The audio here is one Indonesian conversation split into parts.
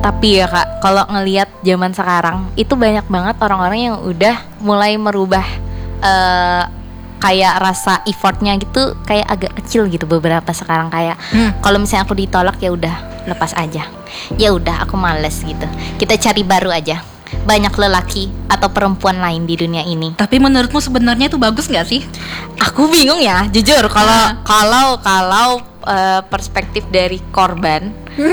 Tapi ya Kak, kalau ngelihat zaman sekarang itu banyak banget orang-orang yang udah mulai merubah kayak rasa effortnya gitu, kayak agak kecil gitu beberapa sekarang. Kayak kalau misalnya aku ditolak, ya udah lepas aja, ya udah aku males gitu, kita cari baru aja. Banyak lelaki atau perempuan lain di dunia ini. Tapi menurutmu sebenarnya itu bagus nggak sih? Aku bingung ya, jujur. Kalau perspektif dari korban,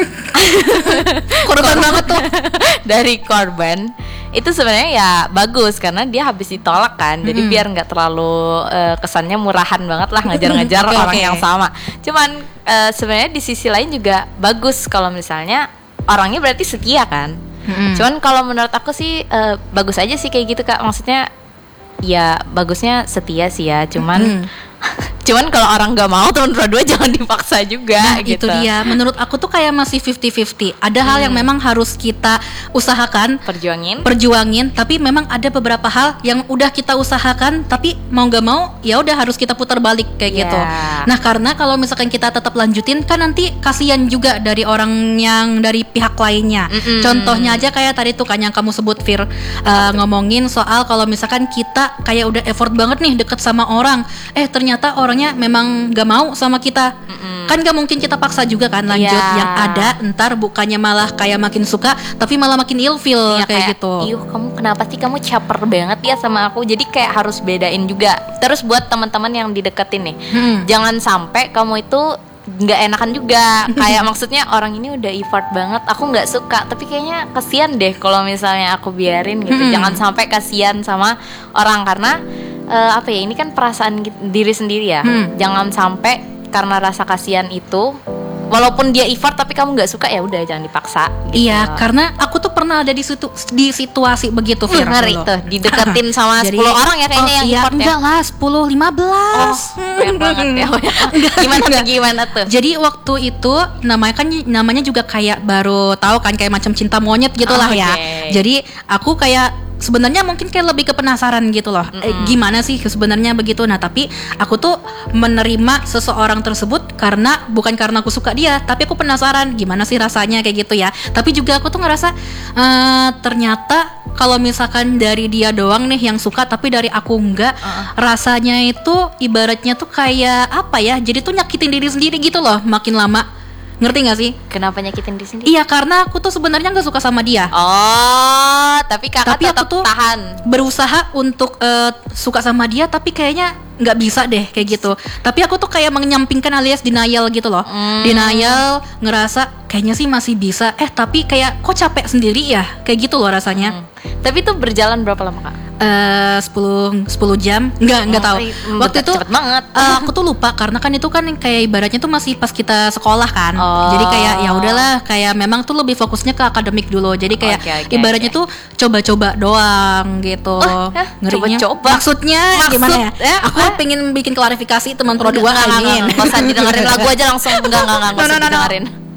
Korban banget tuh. dari korban itu sebenarnya ya bagus, karena dia habis ditolak kan, jadi biar nggak terlalu kesannya murahan banget lah ngajar-ngajar orang yang sama. Cuman sebenarnya di sisi lain juga bagus kalau misalnya orangnya berarti setia kan. Cuman kalau menurut aku sih bagus aja sih kayak gitu Kak. Maksudnya ya bagusnya setia sih ya. Cuman kalau orang nggak mau, teman berdua jangan dipaksa juga. Nah, gitu. Itu dia. Menurut aku tuh kayak masih 50-50. Ada hal yang memang harus kita usahakan, perjuangin. Tapi memang ada beberapa hal yang udah kita usahakan, tapi mau nggak mau ya udah harus kita putar balik kayak gitu. Nah, karena kalau misalkan kita tetap lanjutin, kan nanti kasihan juga dari orang yang dari pihak lainnya. Contohnya aja kayak tadi tuh kan yang kamu sebut Fir, ngomongin soal kalau misalkan kita kayak udah effort banget nih deket sama orang, ternyata orangnya memang gak mau sama kita. Kan gak mungkin kita paksa juga kan lanjut. Yang ada ntar bukannya malah kayak makin suka, tapi malah makin ilfil kayak gitu. Iyuh, kamu kenapa sih, kamu caper banget ya sama aku. Jadi kayak harus bedain juga. Terus buat teman-teman yang dideketin nih, jangan sampai kamu itu nggak enakan juga. Kayak maksudnya orang ini udah effort banget, aku nggak suka, tapi kayaknya kasihan deh kalau misalnya aku biarin gitu. Jangan sampai kasihan sama orang, karena apa ya, ini kan perasaan diri sendiri ya. Jangan sampai karena rasa kasihan itu, walaupun dia effort tapi kamu nggak suka, ya udah jangan dipaksa gitu. Iya, karena aku tuh pernah ada di situasi begitu, Fir. Ngeri tuh dideketin sama 10 orang ya kayaknya yang effort enggak lah, 10-15. Keren banget ya. Gimana tuh? Jadi waktu itu namanya juga kayak baru tahu kan, kayak macam cinta monyet gitulah ya. Jadi aku kayak sebenarnya mungkin kayak lebih ke penasaran gitu loh, gimana sih sebenarnya begitu. Nah tapi aku tuh menerima seseorang tersebut bukan karena aku suka dia, tapi aku penasaran gimana sih rasanya kayak gitu ya. Tapi juga aku tuh ngerasa ternyata kalau misalkan dari dia doang nih yang suka, tapi dari aku enggak, rasanya itu ibaratnya tuh kayak apa ya, jadi tuh nyakitin diri sendiri gitu loh makin lama. Ngerti gak sih? Kenapa nyakitin diri sendiri? Iya, karena aku tuh sebenarnya gak suka sama dia. Tapi kakak tetap aku tuh tahan, berusaha untuk suka sama dia, tapi kayaknya gak bisa deh kayak gitu. Tapi aku tuh kayak menyampingkan alias denial gitu loh. Denial, ngerasa kayaknya sih masih bisa, tapi kayak kok capek sendiri ya, kayak gitu loh rasanya. Tapi itu berjalan berapa lama Kak? 10 jam, nggak tahu. Waktu itu cepet banget. Aku tuh lupa, karena kan itu kan kayak ibaratnya tuh masih pas kita sekolah kan. Jadi kayak ya udahlah, kayak memang tuh lebih fokusnya ke akademik dulu. Jadi kayak ibaratnya tuh coba-coba doang gitu. Ngerinya. Coba-coba. Maksudnya gimana ya? Aku pengen bikin klarifikasi teman pro 2 Nggak usah didengerin lagu aja langsung. Enggak usah didengerin.